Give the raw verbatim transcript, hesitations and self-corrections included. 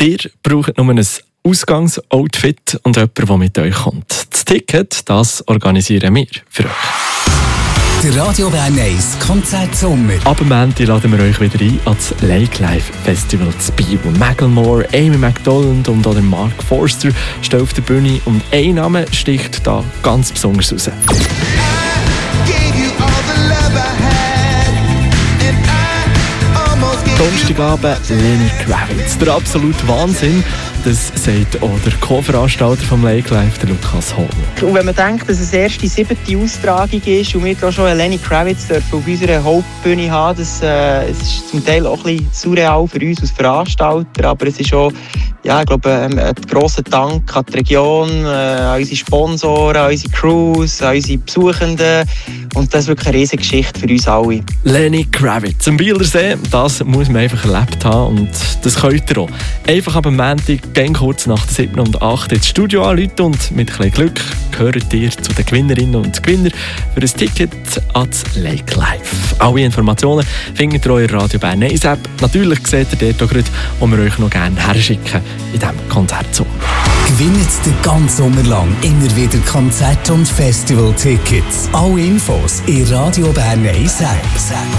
Ihr braucht nur ein Ausgangsoutfit und jemand, der mit euch kommt. Das Ticket, das organisieren wir für euch. Der Radio Bern eins Konzertsommer. Ab dem Montag laden wir euch wieder ein ans Lake Life Festival zu Biel. Macklemore, Amy McDonald und auch der Mark Forster stehen auf der Bühne und ein Name sticht da ganz besonders raus. Donnerstagabend Lenny Kravitz. Der absolute Wahnsinn, das sagt auch der Co-Veranstalter vom Lake Life, der Lukas Hohler. Und wenn man denkt, dass es erst die siebte Austragung ist und wir da schon einen Lenny Kravitz dürfen auf unserer Hauptbühne haben, das, äh, es ist zum Teil auch ein bisschen surreal für uns als Veranstalter, aber es ist auch, ja, ich glaube, ein, ein grosser Dank an die Region, äh, an unsere Sponsoren, an unsere Crews, an unsere Besuchenden. Und das ist wirklich eine riesige Geschichte für uns alle. Lenny Kravitz am Bielersee, das muss man einfach erlebt haben und das könnt ihr auch. Einfach am Montag, gehen kurz nach der siebten und acht ins Studio anrufen und mit ein bisschen Glück gehört ihr zu den Gewinnerinnen und Gewinner für ein Ticket ans Lake Life. Alle Informationen findet ihr auch in der Radio Bern eins App. Natürlich seht ihr dort auch gerade, wo wir euch noch gerne herschicken in diesem Konzertsommer. Gewinnt den ganzen Sommer lang immer wieder Konzert- und Festival-Tickets. Alle Infos in Radio Bern eins App.